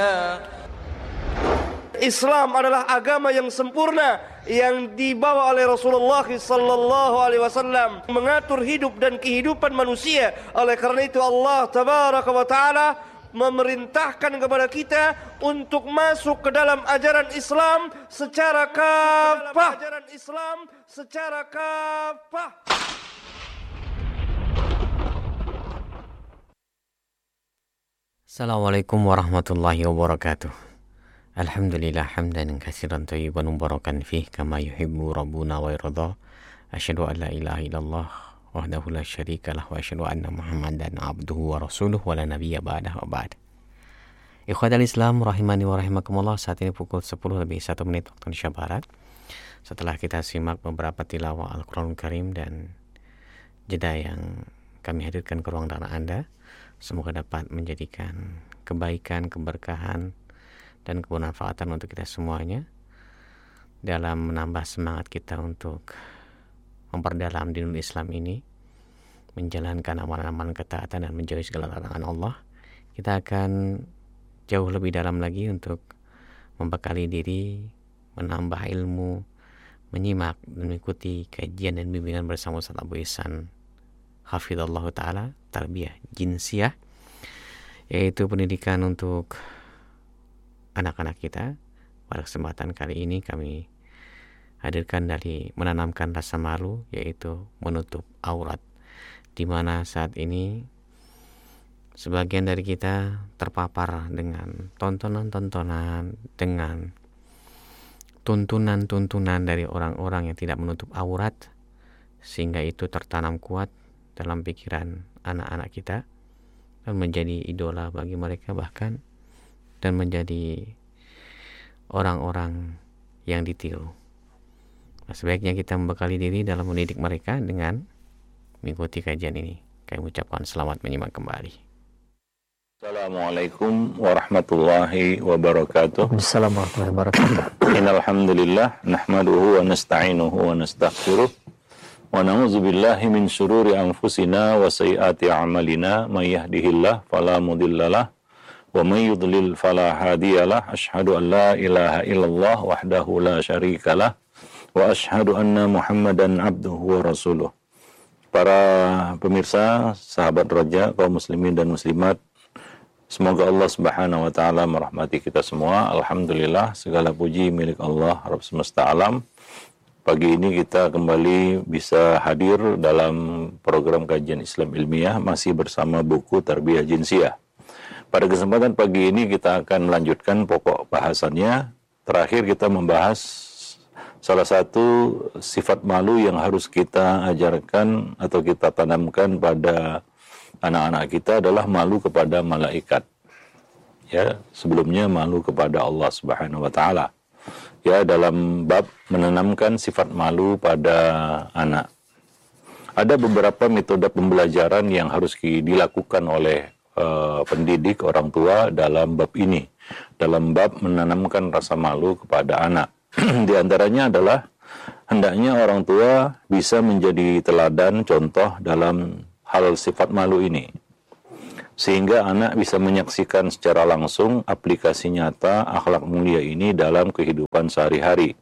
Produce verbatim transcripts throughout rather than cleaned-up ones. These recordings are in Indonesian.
Islam adalah agama yang sempurna yang dibawa oleh Rasulullah sallallahu alaihi wasallam, mengatur hidup dan kehidupan manusia. Oleh karena itu Allah tabaraka wa taala memerintahkan kepada kita untuk masuk ke dalam ajaran Islam secara kafah. Ajaran Islam secara kafah. Assalamualaikum warahmatullahi wabarakatuh. Alhamdulillah hamdan katsiran thayyiban mubarakan fih kama yuhibbu rabbuna wa yarda. Asyhadu an la ilaha illallah wahdahu la syarikalah wa asyhadu anna Muhammadan abduhu wa rasuluhu wa la nabiyya ba'dahu wa ba'd. Ikhwatal Islam rahimani wa rahimakumullah, saat ini pukul sepuluh lebih satu menit waktu Indonesia Barat. Setelah kita simak beberapa tilawah Al-Qur'anul Karim dan jeda yang kami hadirkan ke ruang dengar Anda, semoga dapat menjadikan kebaikan, keberkahan dan kebermanfaatan untuk kita semuanya dalam menambah semangat kita untuk memperdalam dinul Islam ini, menjalankan amalan-amalan ketaatan dan menjauhi segala larangan Allah. Kita akan jauh lebih dalam lagi untuk membekali diri, menambah ilmu, menyimak dan mengikuti kajian dan bimbingan bersama Ustaz Abu Ihsan Hafizallahu Ta'ala, Tarbiyah Jinsiyah, yaitu pendidikan untuk anak-anak kita. Pada kesempatan kali ini kami hadirkan dari menanamkan rasa malu, yaitu menutup aurat, di mana saat ini sebagian dari kita terpapar dengan tontonan-tontonan, dengan tuntunan-tuntunan dari orang-orang yang tidak menutup aurat, sehingga itu tertanam kuat dalam pikiran anak-anak kita dan menjadi idola bagi mereka, bahkan dan menjadi orang-orang yang ditiru. Nah, sebaiknya kita membekali diri dalam mendidik mereka dengan mengikuti kajian ini. Kami ucapkan selamat menyimak kembali. Assalamualaikum warahmatullahi wabarakatuh. Assalamualaikum warahmatullahi wabarakatuh. Innal hamdalillah nahmaduhu wa nasta'inuhu wa nastaghfiruh wa na'udzu billahi min syururi anfusina wa sayyiati a'malina may yahdihillahu fala mudhillalah wa may yudlil fala hadiyalah. Asyhadu an la ilaha illallah wahdahu la syarikalah wa asyhadu anna Muhammadan abduhu wa rasuluh. Para pemirsa, sahabat raja, kaum muslimin dan muslimat, semoga Allah Subhanahu wa taala merahmati kita semua. Alhamdulillah, segala puji milik Allah Rabb semesta alam. Pagi ini kita kembali bisa hadir dalam program kajian Islam ilmiah masih bersama buku Tarbiyah Jinsiyah. Pada kesempatan pagi ini kita akan melanjutkan pokok bahasannya. Terakhir kita membahas salah satu sifat malu yang harus kita ajarkan atau kita tanamkan pada anak-anak kita adalah malu kepada malaikat. Ya, sebelumnya malu kepada Allah Subhanahu wa taala. Ya, dalam bab menanamkan sifat malu pada anak. Ada beberapa metode pembelajaran yang harus dilakukan oleh Uh, pendidik, orang tua dalam bab ini, dalam bab menanamkan rasa malu kepada anak. Di antaranya adalah hendaknya orang tua bisa menjadi teladan contoh dalam hal sifat malu ini, sehingga anak bisa menyaksikan secara langsung aplikasi nyata akhlak mulia ini dalam kehidupan sehari-hari.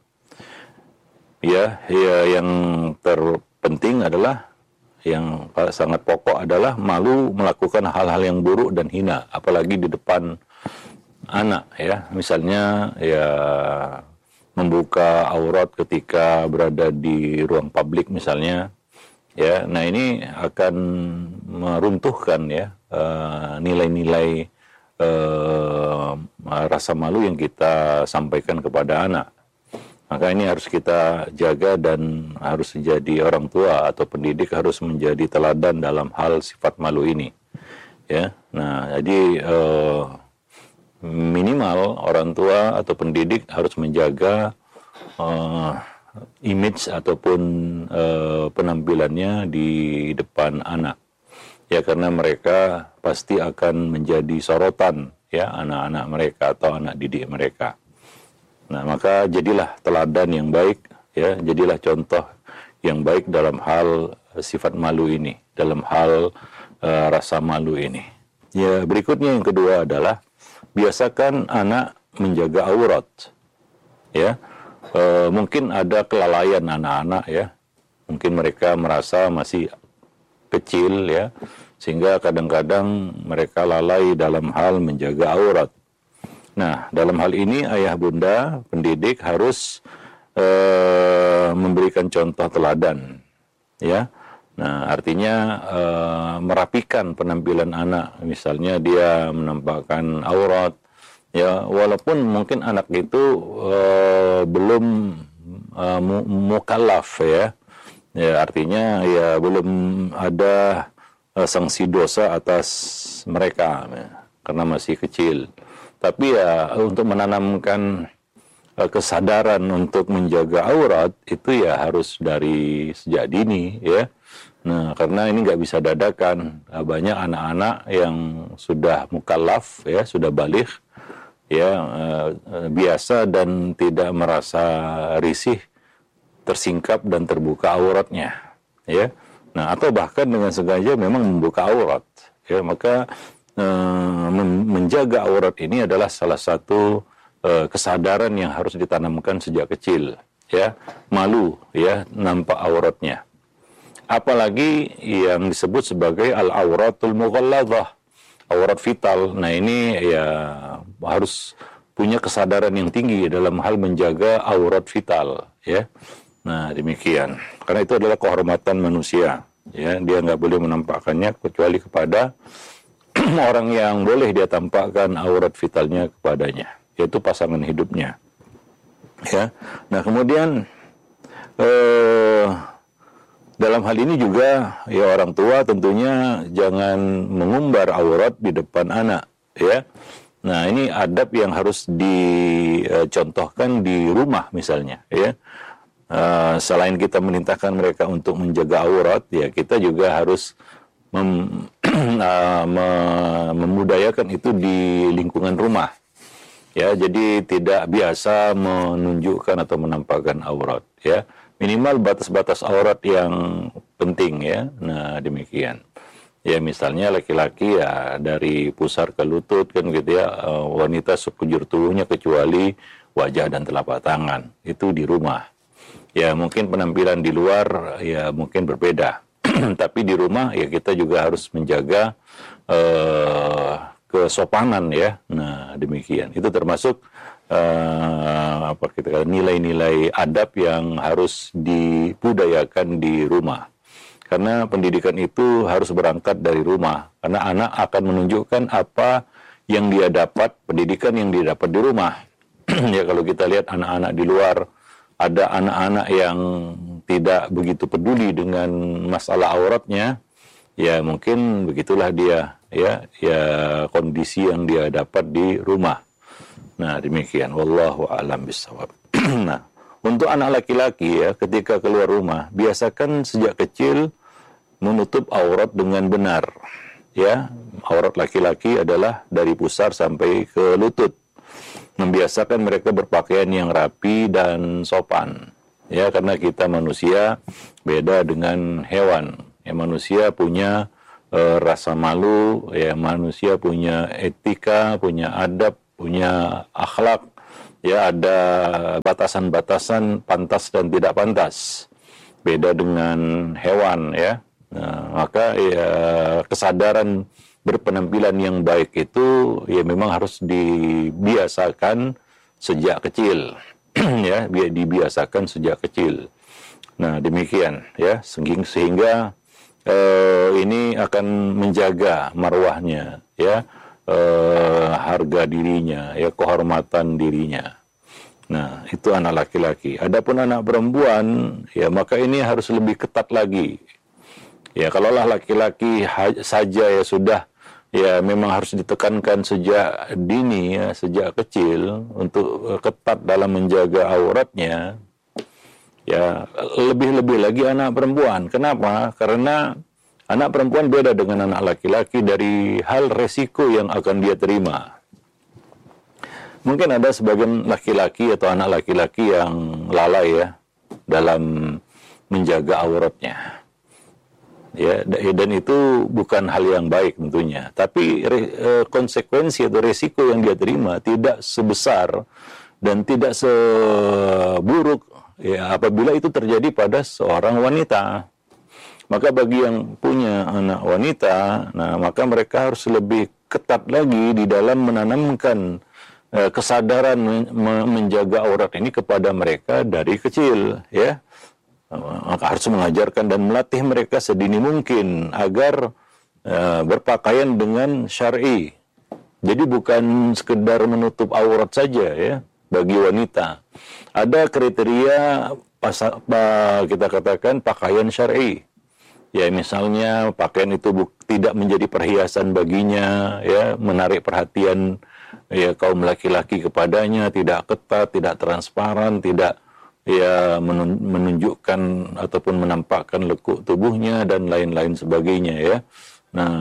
Ya, ya yang terpenting adalah, yang sangat pokok adalah malu melakukan hal-hal yang buruk dan hina, apalagi di depan anak, ya. Misalnya ya membuka aurat ketika berada di ruang publik misalnya, ya. Nah, ini akan meruntuhkan ya uh, nilai-nilai uh, rasa malu yang kita sampaikan kepada anak. Maka ini harus kita jaga dan harus jadi orang tua atau pendidik harus menjadi teladan dalam hal sifat malu ini. Ya, nah jadi eh, minimal orang tua atau pendidik harus menjaga eh, image ataupun eh, penampilannya di depan anak. Ya, karena mereka pasti akan menjadi sorotan ya anak-anak mereka atau anak didik mereka. Nah, maka jadilah teladan yang baik, ya, jadilah contoh yang baik dalam hal sifat malu ini, dalam hal uh, rasa malu ini. Ya, berikutnya yang kedua adalah biasakan anak menjaga aurat. Ya, e, mungkin ada kelalaian anak-anak ya. Mungkin mereka merasa masih kecil ya, sehingga kadang-kadang mereka lalai dalam hal menjaga aurat. Nah, dalam hal ini ayah bunda pendidik harus e, memberikan contoh teladan, ya. Nah, artinya e, merapikan penampilan anak. Misalnya dia menampakkan aurat, ya, walaupun mungkin anak itu e, belum e, mukallaf ya. Ya, artinya ya belum ada e, sanksi dosa atas mereka ya, karena masih kecil. Tapi ya untuk menanamkan e, kesadaran untuk menjaga aurat itu ya harus dari sejak dini ya. Nah, karena ini nggak bisa dadakan. Banyak anak-anak yang sudah mukallaf ya, sudah baligh ya, eh, biasa dan tidak merasa risih tersingkap dan terbuka auratnya ya. Nah, atau bahkan dengan sengaja memang membuka aurat ya, maka eh, menjaga aurat ini adalah salah satu eh, kesadaran yang harus ditanamkan sejak kecil ya. Malu ya nampak auratnya. Apalagi yang disebut sebagai al-auratul mughalladhah, aurat vital. Nah, ini ya harus punya kesadaran yang tinggi dalam hal menjaga aurat vital ya. Nah, demikian. Karena itu adalah kehormatan manusia ya, dia nggak boleh menampakkannya kecuali kepada orang yang boleh dia tampakkan aurat vitalnya kepadanya, yaitu pasangan hidupnya ya. Nah, kemudian eh dalam hal ini juga ya orang tua tentunya jangan mengumbar aurat di depan anak ya. Nah, ini adab yang harus dicontohkan di rumah misalnya ya. Uh, selain kita merintahkan mereka untuk menjaga aurat ya, kita juga harus mem, uh, memudayakan itu di lingkungan rumah ya. Jadi tidak biasa menunjukkan atau menampakkan aurat ya. Minimal batas-batas aurat yang penting ya. Nah, demikian. Ya, misalnya laki-laki ya dari pusar ke lutut kan gitu ya. Wanita sekujur tubuhnya kecuali wajah dan telapak tangan. Itu di rumah. Ya, mungkin penampilan di luar ya mungkin berbeda. Tapi di rumah ya kita juga harus menjaga uh, kesopanan ya. Nah, demikian. Itu termasuk Uh, apa kita kata nilai-nilai adab yang harus dibudayakan di rumah. Karena pendidikan itu harus berangkat dari rumah. Karena anak akan menunjukkan apa yang dia dapat, pendidikan yang dia dapat di rumah. Ya, kalau kita lihat anak-anak di luar, ada anak-anak yang tidak begitu peduli dengan masalah auratnya, ya mungkin begitulah dia ya, ya kondisi yang dia dapat di rumah. Nah, demikian. Wallahu a'lam bishawab. Nah, untuk anak laki-laki ya, ketika keluar rumah, biasakan sejak kecil menutup aurat dengan benar. Ya, aurat laki-laki adalah dari pusar sampai ke lutut. Membiasakan mereka berpakaian yang rapi dan sopan. Ya, karena kita manusia beda dengan hewan. Ya, manusia punya e, rasa malu, ya, manusia punya etika, punya adab, punya akhlak, ya ada batasan-batasan pantas dan tidak pantas. Beda dengan hewan ya. Nah, maka ya kesadaran berpenampilan yang baik itu ya memang harus dibiasakan sejak kecil. Ya, dibiasakan sejak kecil. Nah, demikian ya, sehingga eh, ini akan menjaga marwahnya ya. Uh, harga dirinya, ya kehormatan dirinya. Nah, itu anak laki-laki. Adapun anak perempuan, ya maka ini harus lebih ketat lagi. Ya, kalaulah laki-laki ha- saja ya sudah, ya memang harus ditekankan sejak dini, ya sejak kecil untuk uh, ketat dalam menjaga auratnya. Ya, lebih-lebih lagi anak perempuan. Kenapa? Karena anak perempuan beda dengan anak laki-laki dari hal resiko yang akan dia terima. Mungkin ada sebagian laki-laki atau anak laki-laki yang lalai ya dalam menjaga auratnya. Ya, dan itu bukan hal yang baik tentunya. Tapi re, konsekuensi atau resiko yang dia terima tidak sebesar dan tidak seburuk ya apabila itu terjadi pada seorang wanita. Maka bagi yang punya anak wanita, nah maka mereka harus lebih ketat lagi di dalam menanamkan eh, kesadaran men- menjaga aurat ini kepada mereka dari kecil, ya. Maka harus mengajarkan dan melatih mereka sedini mungkin agar uh, berpakaian dengan syar'i. Jadi bukan sekedar menutup aurat saja ya bagi wanita. Ada kriteria pasal, kita katakan pakaian syar'i. Ya misalnya pakaian itu bu- tidak menjadi perhiasan baginya, ya menarik perhatian ya kaum laki-laki kepadanya, tidak ketat, tidak transparan, tidak ya menunjukkan ataupun menampakkan lekuk tubuhnya dan lain-lain sebagainya ya. Nah,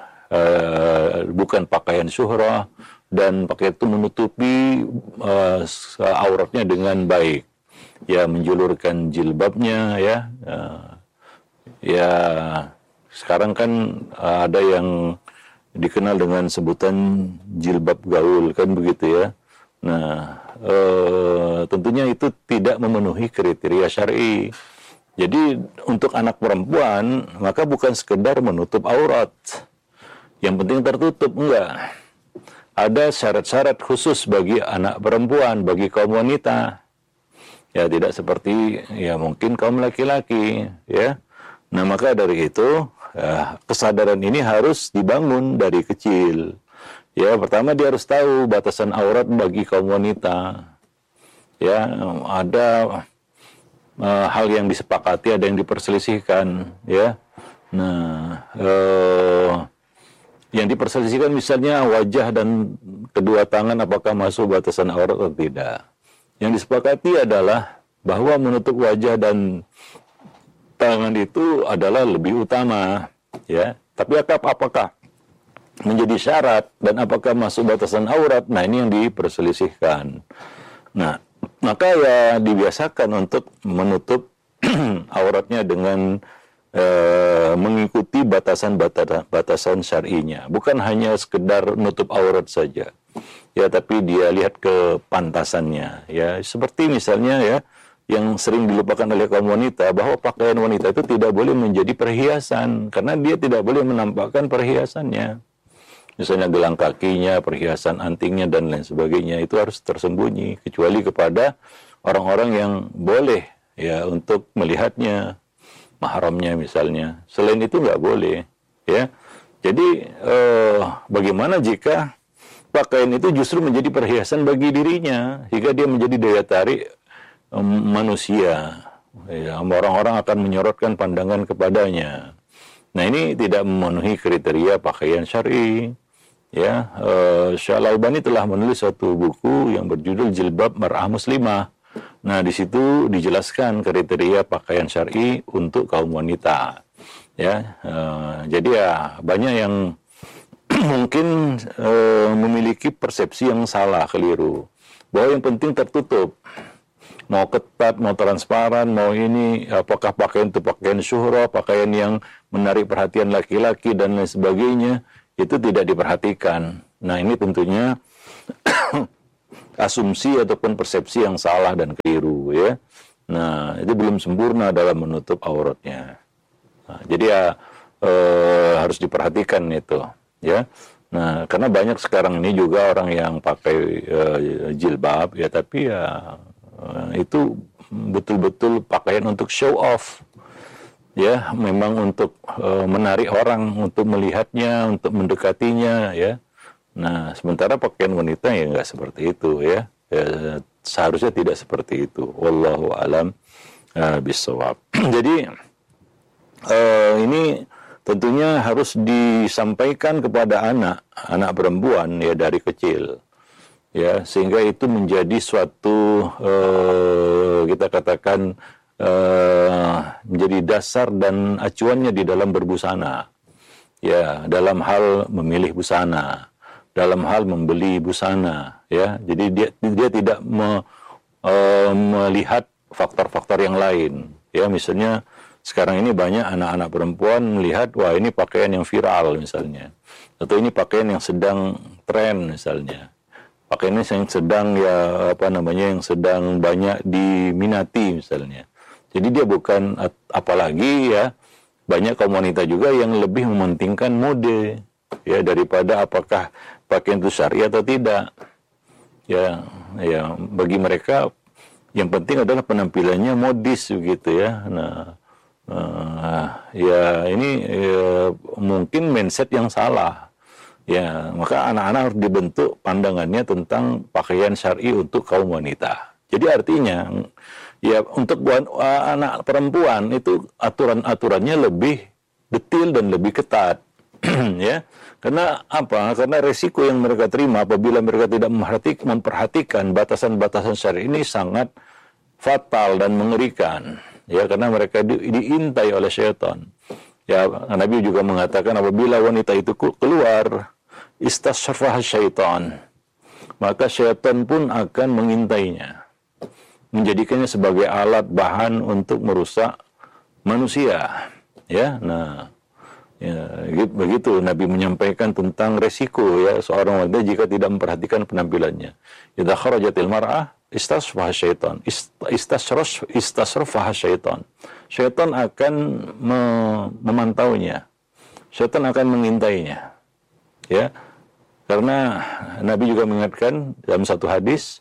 uh, bukan pakaian syuhrah dan pakaian itu menutupi uh, auratnya dengan baik. Ya menjulurkan jilbabnya ya. Uh, ya sekarang kan uh, ada yang dikenal dengan sebutan jilbab gaul kan begitu ya. Nah, Uh, tentunya itu tidak memenuhi kriteria syar'i. Jadi untuk anak perempuan maka bukan sekedar menutup aurat, yang penting tertutup, enggak. Ada syarat-syarat khusus bagi anak perempuan, bagi kaum wanita. Ya tidak seperti ya mungkin kaum laki-laki, ya. Nah maka dari itu uh, kesadaran ini harus dibangun dari kecil. Ya, pertama dia harus tahu batasan aurat bagi kaum wanita. Ya, ada uh, hal yang disepakati, ada yang diperselisihkan. Ya, nah, uh, yang diperselisihkan misalnya wajah dan kedua tangan apakah masuk batasan aurat atau tidak. Yang disepakati adalah bahwa menutup wajah dan tangan itu adalah lebih utama. Ya, tapi apakah menjadi syarat dan apakah masuk batasan aurat, nah ini yang diperselisihkan. Nah, maka ya dibiasakan untuk menutup auratnya dengan eh, mengikuti batasan-batasan syar'inya. Bukan hanya sekedar menutup aurat saja. Ya, tapi dia lihat kepantasannya. Ya, seperti misalnya ya, yang sering dilupakan oleh kaum wanita, bahwa pakaian wanita itu tidak boleh menjadi perhiasan, karena dia tidak boleh menampakkan perhiasannya. Misalnya gelang kakinya, perhiasan antingnya, dan lain sebagainya, itu harus tersembunyi, kecuali kepada orang-orang yang boleh ya untuk melihatnya, mahramnya misalnya. Selain itu nggak boleh, ya. Jadi eh, bagaimana jika pakaian itu justru menjadi perhiasan bagi dirinya, sehingga dia menjadi daya tarik um, manusia. Ya, orang-orang akan menyorotkan pandangan kepadanya. Nah ini tidak memenuhi kriteria pakaian syar'i. Ya, uh, Syekh Al-Albani telah menulis satu buku yang berjudul Jilbab Mar'ah Muslimah. Nah, di situ dijelaskan kriteria pakaian syar'i untuk kaum wanita. Ya, uh, jadi ya banyak yang mungkin uh, memiliki persepsi yang salah, keliru, bahwa yang penting tertutup. Mau ketat, mau transparan, mau ini, apakah pakaian itu pakaian syuhrah, pakaian yang menarik perhatian laki-laki dan lain sebagainya, itu tidak diperhatikan. Nah ini tentunya asumsi ataupun persepsi yang salah dan keliru ya. Nah itu belum sempurna dalam menutup auratnya. Nah, jadi ya eh, harus diperhatikan itu ya. Nah karena banyak sekarang ini juga orang yang pakai eh, jilbab ya, tapi ya eh, itu betul-betul pakaian untuk show off. Ya, memang untuk uh, menarik orang, untuk melihatnya, untuk mendekatinya, ya. Nah, sementara pakaian wanita ya nggak seperti itu, ya. ya. Seharusnya tidak seperti itu. Wallahu a'lam uh, bishawab. Jadi uh, ini tentunya harus disampaikan kepada anak, anak perempuan ya dari kecil, ya, sehingga itu menjadi suatu uh, kita katakan Uh, menjadi dasar dan acuannya di dalam berbusana, ya, dalam hal memilih busana, dalam hal membeli busana, ya. Jadi dia dia tidak me, uh, melihat faktor-faktor yang lain, ya. Misalnya Sekarang ini banyak anak-anak perempuan melihat, wah ini pakaian yang viral misalnya, atau ini pakaian yang sedang tren misalnya, pakaian yang sedang ya apa namanya yang sedang banyak diminati misalnya. Jadi dia bukan, apalagi ya banyak kaum wanita juga yang lebih mementingkan mode ya daripada apakah pakaian itu syar'i atau tidak. Ya, ya bagi mereka yang penting adalah penampilannya modis begitu ya. Nah, uh, ya ini ya, mungkin mindset yang salah. Ya, maka anak-anak harus dibentuk pandangannya tentang pakaian syar'i untuk kaum wanita. Jadi artinya ya untuk buat uh, anak perempuan itu aturan-aturannya lebih detail dan lebih ketat. Ya, karena apa? Karena resiko yang mereka terima apabila mereka tidak memperhatikan batasan-batasan syar'i ini sangat fatal dan mengerikan. Ya, karena mereka di, diintai oleh syaitan. Ya, Nabi juga mengatakan apabila wanita itu keluar, istasyrafah syaitan, maka syaitan pun akan mengintainya, menjadikannya sebagai alat bahan untuk merusak manusia. Ya, nah. Ya, begitu Nabi menyampaikan tentang resiko ya seorang wanita jika tidak memperhatikan penampilannya. Idza kharajatil mar'ah istasrafaha syaitan. Istasraf istasrafaha syaitan. Syaitan akan me memantaunya. Syaitan akan mengintainya. Ya. Karena Nabi juga mengingatkan dalam satu hadis,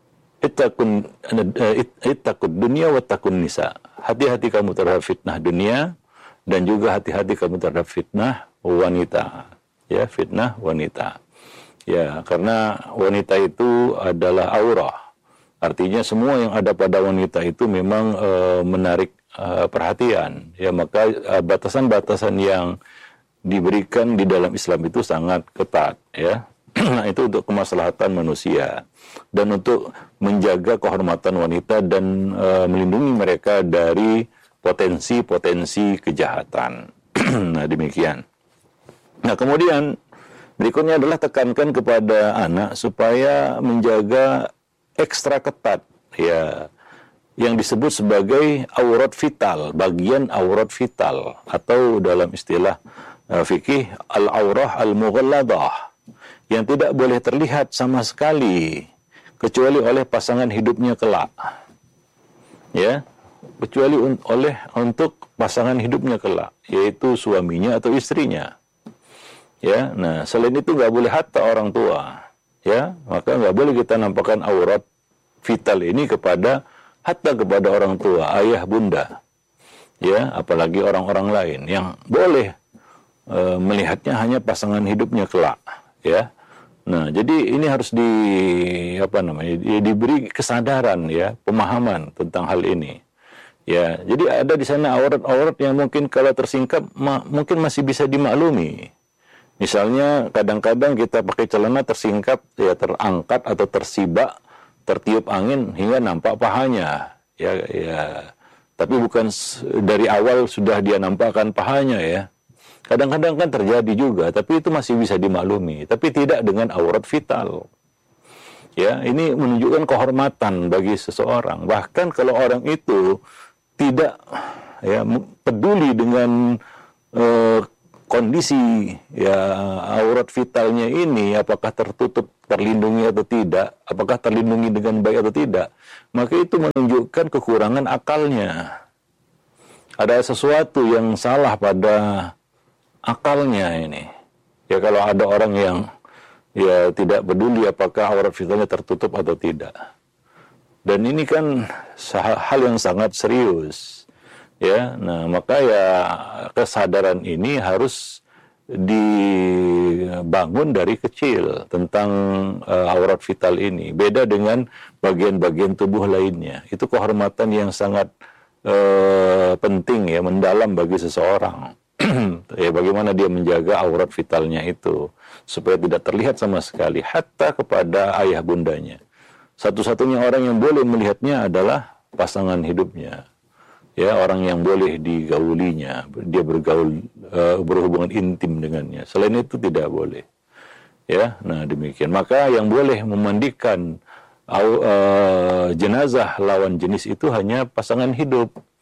ittaqun ittaqud dunya wattaqun nisa. Hati-hati kamu terhadap fitnah dunia dan juga hati-hati kamu terhadap fitnah wanita. Ya, fitnah wanita. Ya, karena wanita itu adalah aurah. Artinya semua yang ada pada wanita itu memang e, menarik e, perhatian. Ya, maka batasan-batasan yang diberikan di dalam Islam itu sangat ketat, ya. Nah, itu untuk kemaslahatan manusia dan untuk menjaga kehormatan wanita dan e, melindungi mereka dari potensi-potensi kejahatan. Nah, demikian. Nah, kemudian berikutnya adalah tekankan kepada anak supaya menjaga ekstra ketat ya yang disebut sebagai aurat vital, bagian aurat vital atau dalam istilah uh, fikih al-aurah al-mughalladah yang tidak boleh terlihat sama sekali kecuali oleh pasangan hidupnya kelak. Ya. Kecuali un oleh untuk pasangan hidupnya kelak, yaitu suaminya atau istrinya. Ya, nah selain itu nggak boleh hatta orang tua, ya, maka nggak boleh kita nampakkan aurat vital ini kepada hatta kepada orang tua, ayah, bunda, ya, apalagi orang-orang lain yang boleh e, melihatnya hanya pasangan hidupnya kelak, ya. Nah, jadi ini harus di apa namanya, di, diberi kesadaran, ya, pemahaman tentang hal ini. Ya, jadi ada di sana aurat-aurat yang mungkin kalau tersingkap ma mungkin masih bisa dimaklumi. Misalnya kadang-kadang kita pakai celana tersingkap, ya terangkat atau tersibak, tertiup angin hingga nampak pahanya. Ya, ya. Tapi bukan dari awal sudah dia nampakkan pahanya ya. Kadang-kadang kan terjadi juga, tapi itu masih bisa dimaklumi. Tapi tidak dengan aurat vital. Ya, ini menunjukkan kehormatan bagi seseorang. Bahkan kalau orang itu tidak ya peduli dengan uh, kondisi ya aurat vitalnya ini apakah tertutup, terlindungi atau tidak, apakah terlindungi dengan baik atau tidak, maka itu menunjukkan kekurangan akalnya. Ada sesuatu yang salah pada akalnya ini. Ya, kalau ada orang yang ya tidak peduli apakah aurat vitalnya tertutup atau tidak. Dan ini kan hal yang sangat serius, ya. Nah, maka ya kesadaran ini harus dibangun dari kecil tentang uh, aurat vital ini. Beda dengan bagian-bagian tubuh lainnya. Itu kehormatan yang sangat uh, penting ya, mendalam bagi seseorang. Ya, bagaimana dia menjaga aurat vitalnya itu supaya tidak terlihat sama sekali, hatta kepada ayah bundanya. Satu-satunya orang yang boleh melihatnya adalah pasangan hidupnya. Ya, orang yang boleh digaulinya, dia bergaul uh, berhubungan intim dengannya. Selain itu tidak boleh. Ya, nah demikian. Maka yang boleh memandikan uh, jenazah lawan jenis itu hanya pasangan hidup.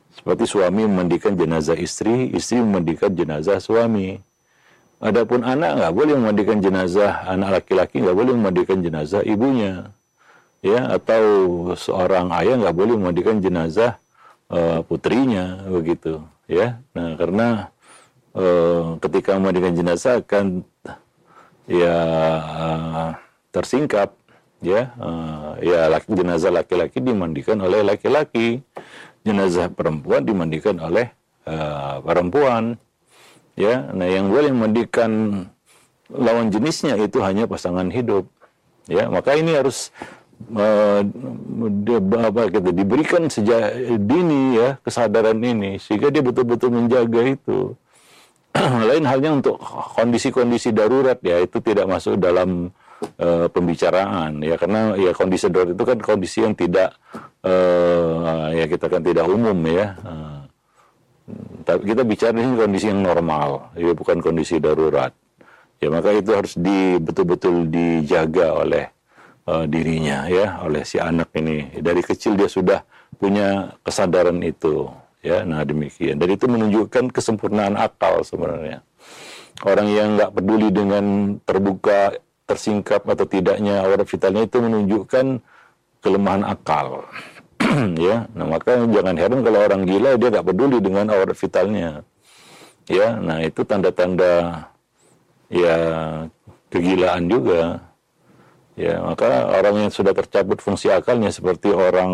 Seperti suami memandikan jenazah istri, istri memandikan jenazah suami. Adapun anak nggak boleh memandikan jenazah anak laki-laki, nggak boleh memandikan jenazah ibunya, ya, atau seorang ayah nggak boleh memandikan jenazah uh, putrinya, begitu, ya. Nah, karena uh, ketika memandikan jenazah akan ya uh, tersingkap, ya, uh, ya laki, jenazah laki-laki dimandikan oleh laki-laki, jenazah perempuan dimandikan oleh uh, perempuan. Ya, nah yang boleh memandikan lawan jenisnya itu hanya pasangan hidup. Ya, maka ini harus uh, di, apa, gitu, diberikan sejak dini, ya, kesadaran ini sehingga dia betul-betul menjaga itu. Lain halnya untuk kondisi-kondisi darurat, ya, itu tidak masuk dalam uh, pembicaraan, ya, karena ya kondisi darurat itu kan kondisi yang tidak uh, ya kita kan tidak umum, ya. Uh, Tapi kita bicara ini kondisi yang normal, ya, bukan kondisi darurat. Ya, maka itu harus di, betul-betul dijaga oleh uh, dirinya, ya, oleh si anak ini. Dari kecil dia sudah punya kesadaran itu, ya. Nah, demikian. Dan itu menunjukkan kesempurnaan akal sebenarnya. Orang yang nggak peduli dengan terbuka, tersingkap atau tidaknya aura vitalnya itu menunjukkan kelemahan akal. Ya, nah maka jangan heran kalau orang gila dia nggak peduli dengan aura vitalnya, ya. Nah itu tanda-tanda ya kegilaan juga, ya. Maka orang yang sudah tercabut fungsi akalnya seperti orang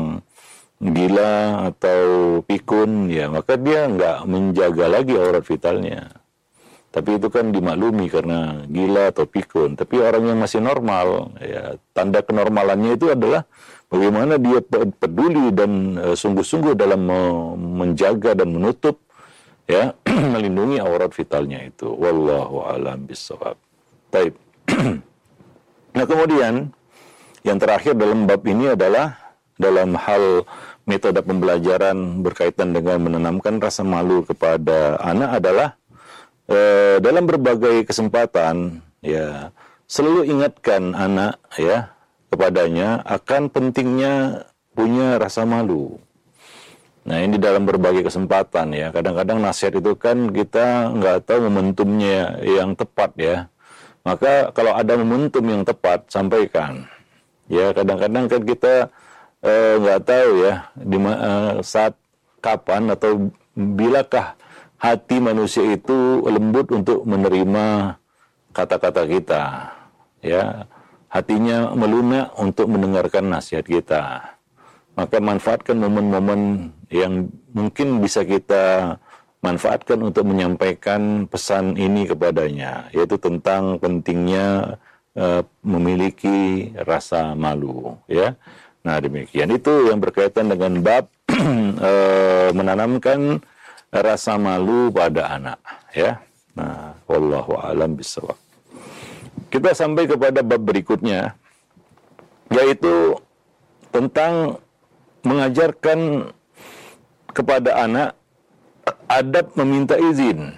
gila atau pikun, ya, maka dia nggak menjaga lagi aura vitalnya. Tapi itu kan dimaklumi karena gila atau pikun. Tapi orang yang masih normal, ya, tanda kenormalannya itu adalah bagaimana dia peduli dan uh, sungguh-sungguh dalam uh, menjaga dan menutup, ya, melindungi aurat vitalnya itu. Wallahu a'lam bishawab. Baik. Nah, kemudian yang terakhir dalam bab ini adalah dalam hal metode pembelajaran berkaitan dengan menanamkan rasa malu kepada anak adalah uh, dalam berbagai kesempatan, ya, selalu ingatkan anak, ya, kepadanya akan pentingnya punya rasa malu. Nah, ini dalam berbagai kesempatan, ya. Kadang-kadang nasihat itu kan kita nggak tahu momentumnya yang tepat, ya. Maka kalau ada momentum yang tepat, sampaikan. Ya, kadang-kadang kan kita eh, nggak tahu, ya, di eh, saat kapan atau bilakah hati manusia itu lembut untuk menerima kata-kata kita, ya. Hatinya melunak untuk mendengarkan nasihat kita. Maka manfaatkan momen-momen yang mungkin bisa kita manfaatkan untuk menyampaikan pesan ini kepadanya, yaitu tentang pentingnya uh, memiliki rasa malu, ya. Nah, demikian itu yang berkaitan dengan bab uh, menanamkan rasa malu pada anak, ya. Nah, wallahu a'lam bishawab. Kita sampai kepada bab berikutnya, yaitu tentang mengajarkan kepada anak adab meminta izin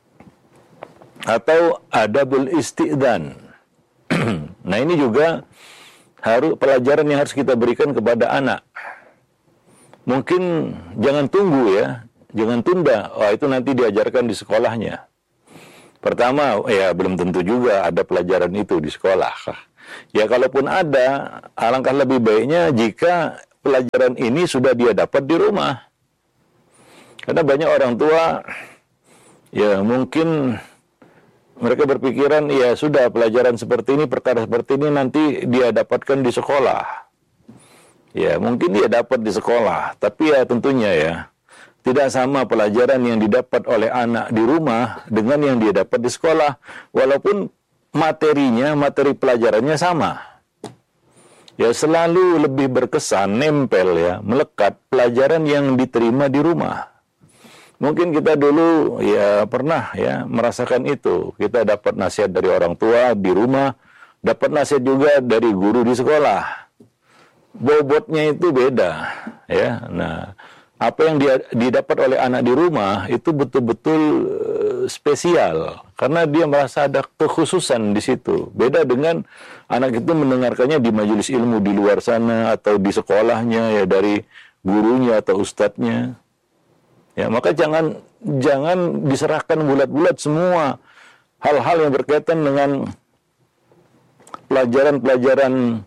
atau adabul isti'dzan. Nah, ini juga harus pelajaran yang harus kita berikan kepada anak. Mungkin jangan tunggu, ya, jangan tunda. Oh, itu nanti diajarkan di sekolahnya. Pertama, ya belum tentu juga ada pelajaran itu di sekolah. Ya, kalaupun ada, alangkah lebih baiknya jika pelajaran ini sudah dia dapat di rumah. Karena banyak orang tua, ya mungkin mereka berpikiran, ya sudah pelajaran seperti ini, perkara seperti ini nanti dia dapatkan di sekolah. Ya, mungkin dia dapat di sekolah, tapi ya tentunya, ya, tidak sama pelajaran yang didapat oleh anak di rumah dengan yang dia dapat di sekolah. Walaupun materinya, materi pelajarannya sama. Ya, selalu lebih berkesan, nempel, ya, melekat pelajaran yang diterima di rumah. Mungkin kita dulu, ya, pernah, ya, merasakan itu. Kita dapat nasihat dari orang tua di rumah, dapat nasihat juga dari guru di sekolah. Bobotnya itu beda, ya. Nah, apa yang dia didapat oleh anak di rumah itu betul-betul uh, spesial karena dia merasa ada kekhususan di situ. Beda dengan anak itu mendengarkannya di majelis ilmu di luar sana atau di sekolahnya, ya, dari gurunya atau ustadznya. Ya, maka jangan jangan diserahkan bulat-bulat semua hal-hal yang berkaitan dengan pelajaran-pelajaran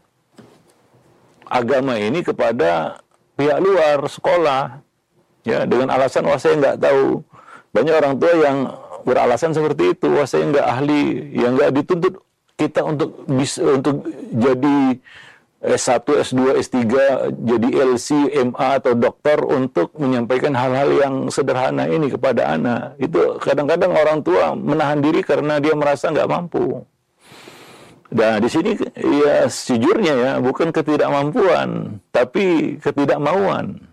agama ini kepada pihak luar sekolah. Ya, dengan alasan wah saya nggak tahu. Banyak orang tua yang beralasan seperti itu, wah saya nggak ahli, yang nggak dituntut kita untuk bisa untuk jadi S satu, S dua, S tiga, jadi L C, M A atau dokter untuk menyampaikan hal-hal yang sederhana ini kepada anak. Itu kadang-kadang orang tua menahan diri karena dia merasa nggak mampu. Nah, di sini ya sejujurnya ya bukan ketidakmampuan, tapi ketidakmauan.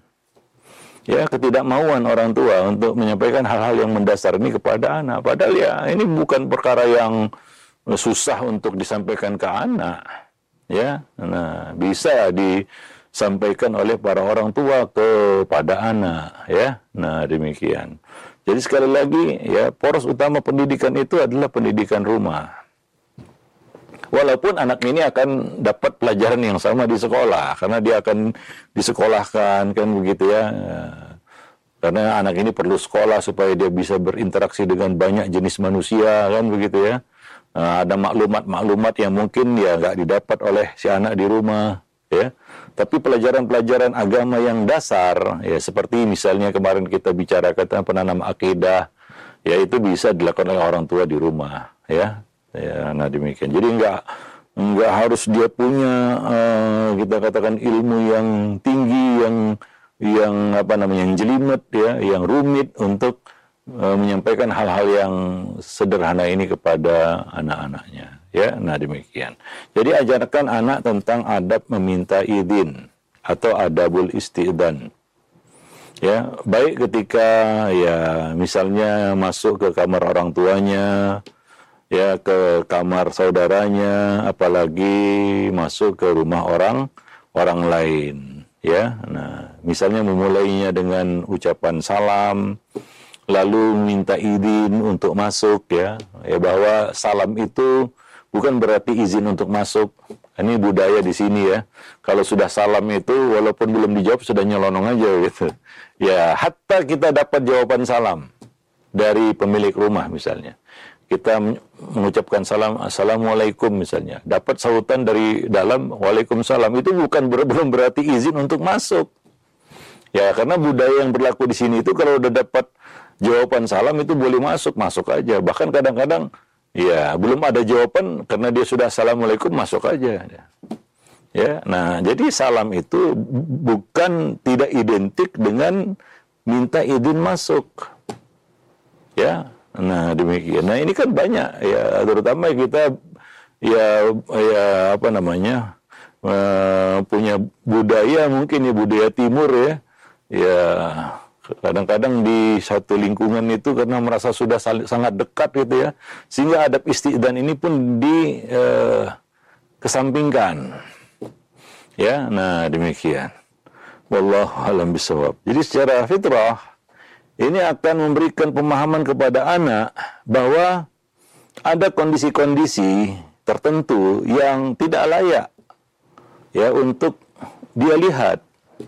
Ya, ketidakmauan orang tua untuk menyampaikan hal-hal yang mendasar ini kepada anak. Padahal ya ini bukan perkara yang susah untuk disampaikan ke anak. Ya, nah bisa disampaikan oleh para orang tua kepada anak, ya. Nah, demikian. Jadi sekali lagi, ya, poros utama pendidikan itu adalah pendidikan rumah. Walaupun anak ini akan dapat pelajaran yang sama di sekolah, karena dia akan disekolahkan, kan begitu ya. Karena anak ini perlu sekolah supaya dia bisa berinteraksi dengan banyak jenis manusia, kan begitu ya. Uh, ada maklumat-maklumat yang mungkin ya nggak didapat oleh si anak di rumah, ya. Tapi pelajaran-pelajaran agama yang dasar, ya seperti misalnya kemarin kita bicara kata penanam akidah, ya itu bisa dilakukan oleh orang tua di rumah, ya. Ya, nah demikian. Jadi nggak nggak harus dia punya uh, kita katakan ilmu yang tinggi, yang yang apa namanya yang jelimet, ya, yang rumit untuk menyampaikan hal-hal yang sederhana ini kepada anak-anaknya, ya. Nah demikian. Jadi ajarkan anak tentang adab meminta izin atau adabul isti'dzan. Ya, baik ketika ya misalnya masuk ke kamar orang tuanya, ya ke kamar saudaranya, apalagi masuk ke rumah orang orang lain, ya. Nah, misalnya memulainya dengan ucapan salam, lalu minta izin untuk masuk, ya. Ya, bahwa salam itu bukan berarti izin untuk masuk. Ini budaya di sini, ya. Kalau sudah salam itu walaupun belum dijawab sudah nyelonong aja gitu. Ya, hatta kita dapat jawaban salam dari pemilik rumah misalnya. Kita mengucapkan salam, assalamualaikum misalnya. Dapat sautan dari dalam, waalaikumsalam. Itu bukan ber- belum berarti izin untuk masuk. Ya, karena budaya yang berlaku di sini itu kalau udah dapat jawaban salam itu boleh masuk, masuk aja. Bahkan kadang-kadang ya belum ada jawaban karena dia sudah assalamualaikum masuk aja. Ya, nah jadi salam itu bukan tidak identik dengan minta izin masuk. Ya, nah demikian. Nah ini kan banyak ya, terutama kita ya ya apa namanya uh, punya budaya mungkin ya budaya timur ya. Ya, kadang-kadang di satu lingkungan itu karena merasa sudah sangat dekat gitu ya, sehingga adab isti'dzan ini pun di eh, kesampingkan. Ya, nah demikian. Wallahu a'lam bishawab. Jadi secara fitrah ini akan memberikan pemahaman kepada anak bahwa ada kondisi-kondisi tertentu yang tidak layak ya untuk dia lihat.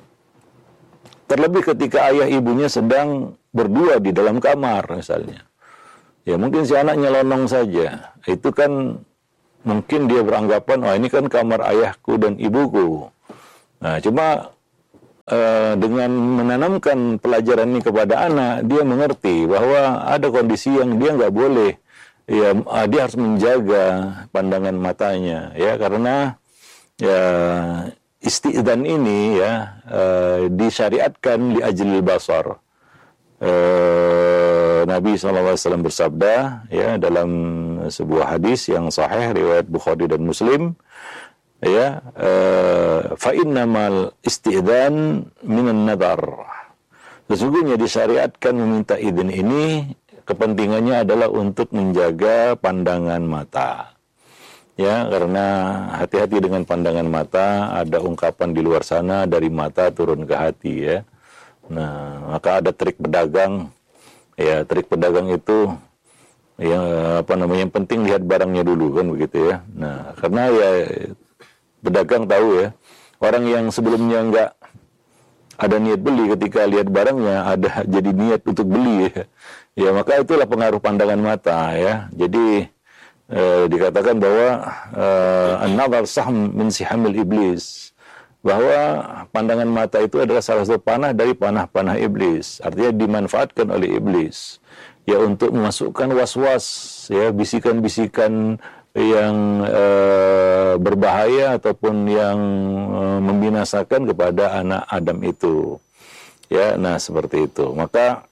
Terlebih ketika ayah ibunya sedang berdua di dalam kamar misalnya. Ya mungkin si anak nyelonong saja. Itu kan mungkin dia beranggapan, oh ini kan kamar ayahku dan ibuku. Nah cuma eh, dengan menanamkan pelajaran ini kepada anak, dia mengerti bahwa ada kondisi yang dia nggak boleh. Ya dia harus menjaga pandangan matanya. Ya karena ya isti'dzan ini ya uh, disyariatkan li ajlil basar. Uh, Nabi shallallahu alaihi wasallam bersabda ya dalam sebuah hadis yang sahih riwayat Bukhari dan Muslim ya uh, fa innamal isti'dzan minan nadar. Sesungguhnya disyariatkan meminta izin ini kepentingannya adalah untuk menjaga pandangan mata. Ya, karena hati-hati dengan pandangan mata, ada ungkapan di luar sana dari mata turun ke hati ya. Nah, maka ada trik pedagang. Ya, trik pedagang itu ya apa namanya yang penting lihat barangnya dulu kan begitu ya. Nah, karena ya pedagang tahu ya, orang yang sebelumnya enggak ada niat beli, ketika lihat barangnya ada jadi niat untuk beli ya. Ya maka itulah pengaruh pandangan mata ya. Jadi eh, dikatakan bahwa eh, an-nazar sahm min sihamil iblis, bahwa pandangan mata itu adalah salah satu panah dari panah-panah iblis. Artinya dimanfaatkan oleh iblis ya untuk memasukkan was-was ya, bisikan-bisikan yang uh, berbahaya ataupun yang uh, membinasakan kepada anak Adam itu. Ya, nah seperti itu. Maka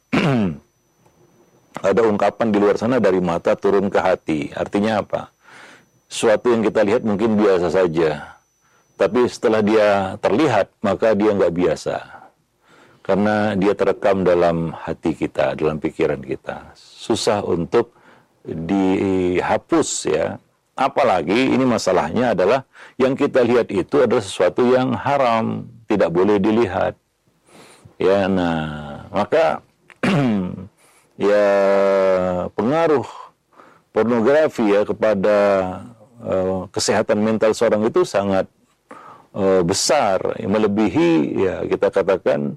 ada ungkapan di luar sana, dari mata turun ke hati. Artinya apa? Suatu yang kita lihat mungkin biasa saja, tapi setelah dia terlihat maka dia nggak biasa. Karena dia terekam dalam hati kita, dalam pikiran kita. Susah untuk dihapus ya. Apalagi ini masalahnya adalah yang kita lihat itu adalah sesuatu yang haram, tidak boleh dilihat. Ya, nah, maka ya pengaruh pornografi ya kepada uh, kesehatan mental seorang itu sangat uh, besar, melebihi ya kita katakan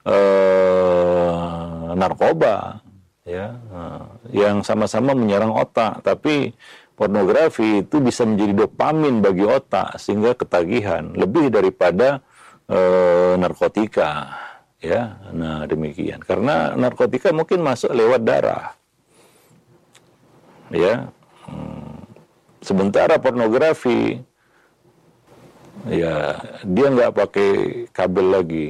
uh, narkoba ya, uh, yang sama-sama menyerang otak, tapi pornografi itu bisa menjadi dopamin bagi otak sehingga ketagihan lebih daripada e, narkotika ya. Nah demikian, karena narkotika mungkin masuk lewat darah ya. Hmm. Sementara pornografi ya dia nggak pakai kabel lagi,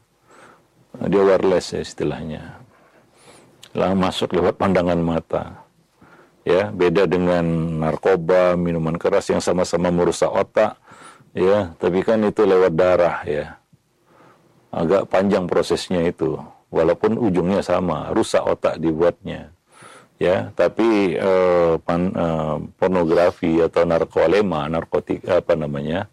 dia wireless ya istilahnya, langsung masuk lewat pandangan mata. Ya, beda dengan narkoba, minuman keras yang sama-sama merusak otak, ya, tapi kan itu lewat darah, ya. Agak panjang prosesnya itu, walaupun ujungnya sama, rusak otak dibuatnya, ya. Tapi eh, pan, eh, pornografi atau narkolema, narkotika apa namanya,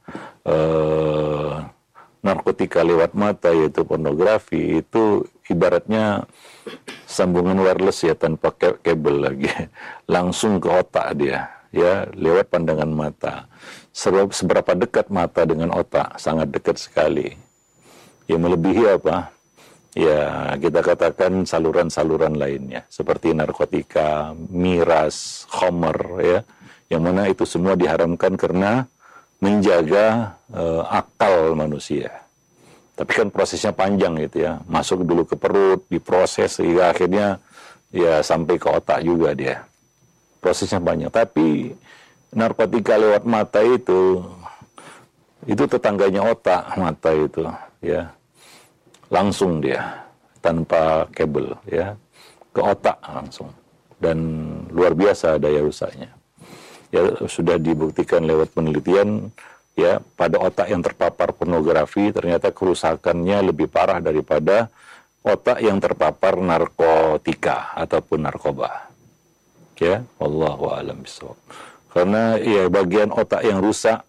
eh, narkotika lewat mata yaitu pornografi itu ibaratnya sambungan wireless ya, tanpa kabel lagi, langsung ke otak dia ya, lewat pandangan mata. Seberapa dekat mata dengan otak? Sangat dekat sekali ya, melebihi apa ya, kita katakan saluran-saluran lainnya seperti narkotika, miras, khamar ya, yang mana itu semua diharamkan karena menjaga uh, akal manusia. Tapi kan prosesnya panjang gitu ya, masuk dulu ke perut, diproses sehingga akhirnya ya sampai ke otak juga dia. Prosesnya panjang. Tapi narkotika lewat mata itu, itu tetangganya otak, mata itu ya, langsung dia tanpa kabel ya, ke otak langsung, dan luar biasa daya rusaknya. Ya sudah dibuktikan lewat penelitian ya, pada otak yang terpapar pornografi ternyata kerusakannya lebih parah daripada otak yang terpapar narkotika ataupun narkoba. Ya, wallahu a'lam bishawab. Karena ya bagian otak yang rusak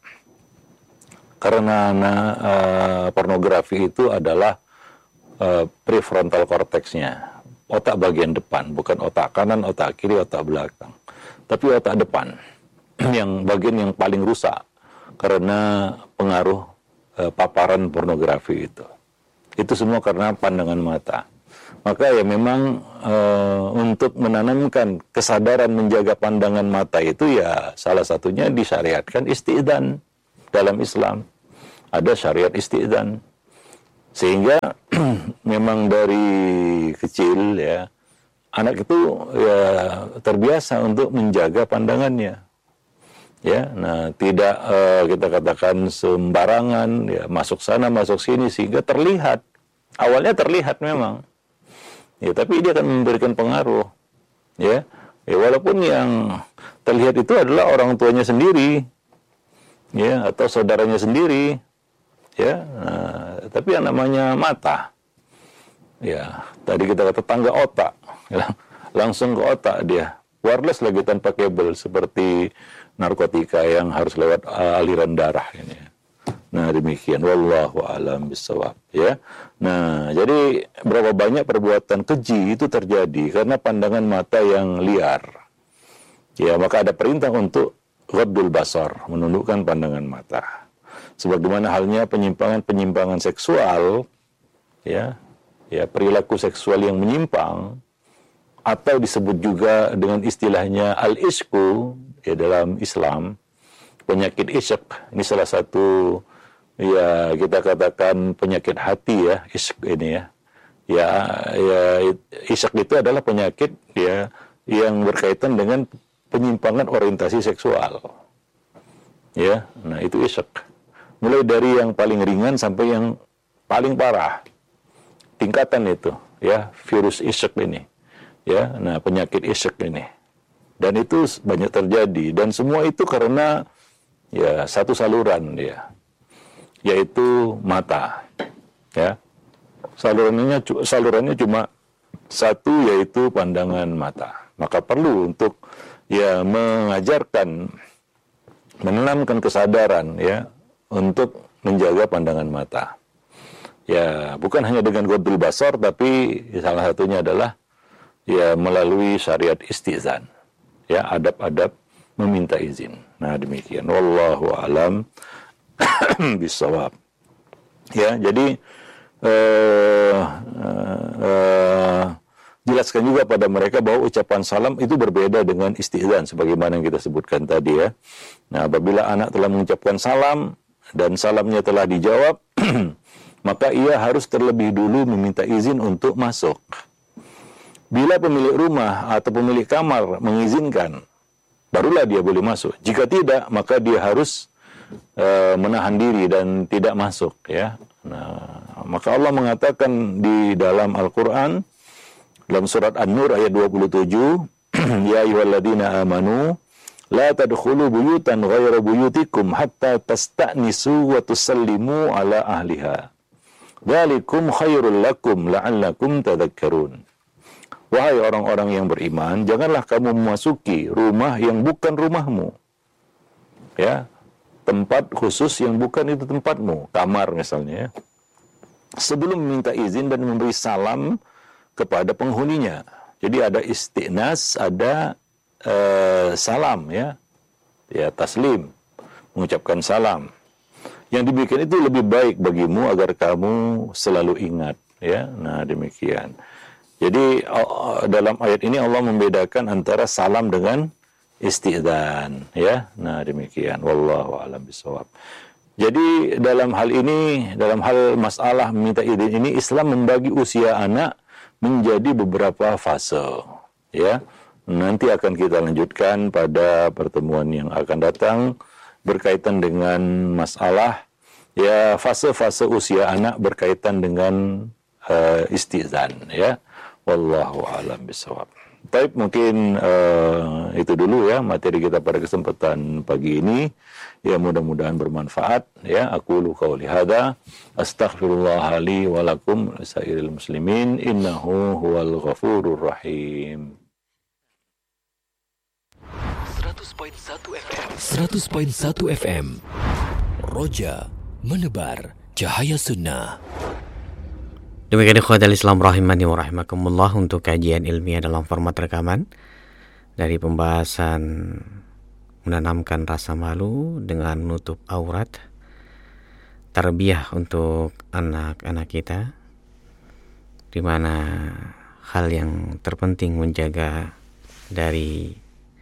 karena uh, pornografi itu adalah uh, prefrontal cortexnya, otak bagian depan, bukan otak kanan, otak kiri, otak belakang, tapi otak depan yang bagian yang paling rusak karena pengaruh e, paparan pornografi itu. Itu semua karena pandangan mata. Maka ya memang e, untuk menanamkan kesadaran menjaga pandangan mata itu ya salah satunya disyariatkan isti'dzan dalam Islam. Ada syariat isti'dzan. Sehingga memang dari kecil ya, anak itu ya terbiasa untuk menjaga pandangannya. Ya, nah tidak uh, kita katakan sembarangan ya, masuk sana masuk sini sehingga terlihat, awalnya terlihat memang ya, tapi dia akan memberikan pengaruh ya, ya walaupun yang terlihat itu adalah orang tuanya sendiri ya, atau saudaranya sendiri ya, nah, tapi yang namanya mata ya, tadi kita kata tangga otak ya, langsung ke otak dia, wireless lagi tanpa kabel seperti narkotika yang harus lewat uh, aliran darah ini. Nah demikian, wallahu a'lam bishawab ya. Nah jadi berapa banyak perbuatan keji itu terjadi karena pandangan mata yang liar. Ya maka ada perintah untuk ghaddul basar, menundukkan pandangan mata. Sebagaimana halnya penyimpangan-penyimpangan seksual ya, ya perilaku seksual yang menyimpang, atau disebut juga dengan istilahnya al-isku ya dalam Islam, penyakit isyak. Ini salah satu ya kita katakan penyakit hati ya, isyak ini ya. Ya, ya isyak itu adalah penyakit ya yang berkaitan dengan penyimpangan orientasi seksual. Ya, nah itu isyak. Mulai dari yang paling ringan sampai yang paling parah. Tingkatan itu ya, virus isyak ini. Ya, nah penyakit isyak ini. Dan itu banyak terjadi, dan semua itu karena ya satu saluran dia, yaitu mata. Ya. Salurannya salurannya cuma satu, yaitu pandangan mata. Maka perlu untuk ya mengajarkan, menanamkan kesadaran ya untuk menjaga pandangan mata. Ya, bukan hanya dengan ghadul basar, tapi salah satunya adalah ya melalui syariat istizan. Ya, adab-adab meminta izin. Nah, demikian. Wallahu alam bisawab. Ya, jadi Uh, uh, uh, jelaskan juga pada mereka bahwa ucapan salam itu berbeda dengan istizan sebagaimana yang kita sebutkan tadi ya. Nah, apabila anak telah mengucapkan salam dan salamnya telah dijawab, maka ia harus terlebih dulu meminta izin untuk masuk. Bila pemilik rumah atau pemilik kamar mengizinkan, barulah dia boleh masuk. Jika tidak, maka dia harus uh, menahan diri dan tidak masuk ya. Nah, maka Allah mengatakan di dalam Al-Quran, dalam surat An-Nur ayat dua puluh tujuh, Ya ayyuhalladzina amanu, la tadkhulu buyutan ghaira buyutikum hatta tasta'nisu wa tusallimu ala ahliha. Dzalikum khairul lakum la'allakum tadhakkarun. Wahai orang-orang yang beriman, janganlah kamu memasuki rumah yang bukan rumahmu. Ya, tempat khusus yang bukan itu tempatmu, kamar misalnya, sebelum meminta izin dan memberi salam kepada penghuninya. Jadi ada istinas, ada uh, salam ya, ya taslim, mengucapkan salam. Yang demikian itu lebih baik bagimu agar kamu selalu ingat ya. Nah, demikian. Jadi uh, dalam ayat ini Allah membedakan antara salam dengan istidzan ya. Nah, demikian. Wallahu a'lam bishawab. Jadi dalam hal ini, dalam hal masalah meminta izin ini, Islam membagi usia anak menjadi beberapa fase ya. Nanti akan kita lanjutkan pada pertemuan yang akan datang berkaitan dengan masalah ya fase-fase usia anak berkaitan dengan uh, istidzan ya. Wallahu a'lam bishawab. Baik, mungkin uh, itu dulu ya materi kita pada kesempatan pagi ini. Ya, mudah-mudahan bermanfaat ya. Aqulu qauli hadza astaghfirullah li wa lakum lisairil muslimin innahu huwal ghafurur rahim. seratus koma satu F M seratus koma satu F M Roja menebar cahaya sunnah. Demikian ikhwatal Islam rahimani wa rahimakumullah untuk kajian ilmiah dalam format rekaman dari pembahasan menanamkan rasa malu dengan menutup aurat, tarbiyah untuk anak-anak kita, di mana hal yang terpenting menjaga dari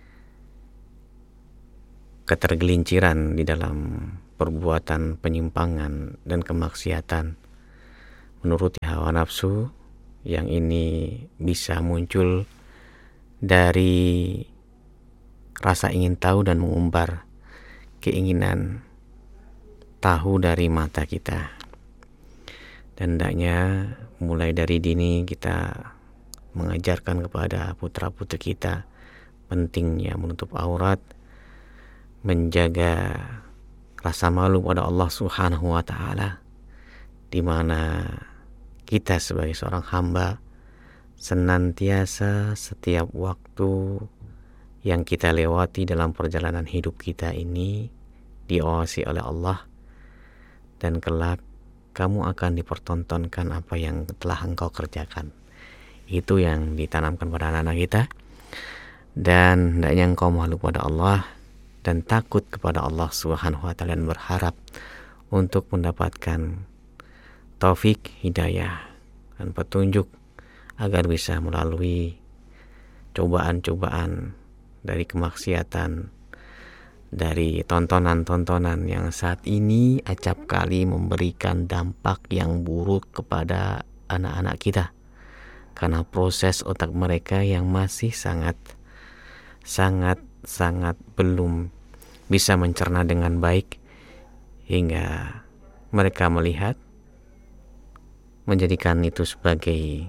ketergelinciran di dalam perbuatan penyimpangan dan kemaksiatan menuruti hawa nafsu, yang ini bisa muncul dari rasa ingin tahu dan mengumbar keinginan tahu dari mata kita. Dan hendaknya mulai dari dini kita mengajarkan kepada putra-putri kita pentingnya menutup aurat, menjaga rasa malu pada Allah Subhanahu wa taala, di mana kita sebagai seorang hamba senantiasa setiap waktu yang kita lewati dalam perjalanan hidup kita ini diawasi oleh Allah, dan kelak kamu akan dipertontonkan apa yang telah engkau kerjakan. Itu yang ditanamkan pada anak-anak kita, dan hendaknya engkau malu pada Allah dan takut kepada Allah Subhanahu wa taala dan berharap untuk mendapatkan taufik hidayah dan petunjuk agar bisa melalui cobaan-cobaan dari kemaksiatan, dari tontonan-tontonan yang saat ini acap kali memberikan dampak yang buruk kepada anak-anak kita, karena proses otak mereka yang masih sangat sangat sangat belum bisa mencerna dengan baik, hingga mereka melihat menjadikan itu sebagai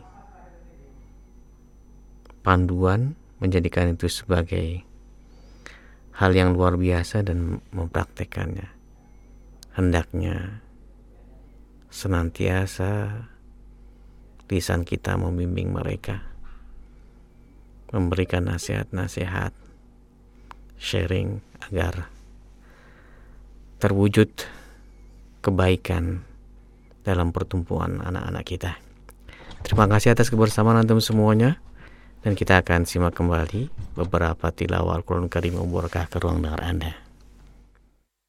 panduan, menjadikan itu sebagai hal yang luar biasa dan mempraktekannya. Hendaknya senantiasa lisan kita membimbing mereka, memberikan nasihat-nasihat, sharing agar terwujud kebaikan dalam pertumbuhan anak-anak kita. Terima kasih atas kebersamaan antum semuanya, dan kita akan simak kembali beberapa tilawah Al-Quran Karim Mubarakah ke ruang dengar Anda.